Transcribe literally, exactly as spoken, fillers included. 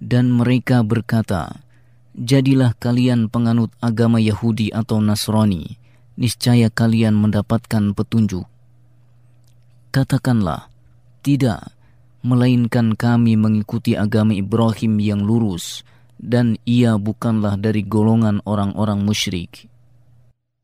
Dan mereka berkata, jadilah kalian penganut agama Yahudi atau Nasrani, niscaya kalian mendapatkan petunjuk. Katakanlah, tidak, melainkan kami mengikuti agama Ibrahim yang lurus, dan ia bukanlah dari golongan orang-orang musyrik.